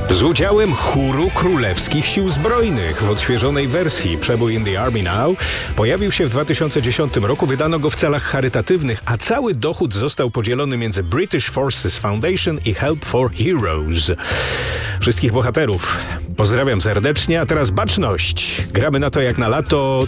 Z udziałem chóru Królewskich Sił Zbrojnych w odświeżonej wersji przebój In the Army Now pojawił się w 2010 roku, wydano go w celach charytatywnych, a cały dochód został podzielony między British Forces Foundation i Help for Heroes. Wszystkich bohaterów pozdrawiam serdecznie, a teraz baczność. Gramy na to jak na lato.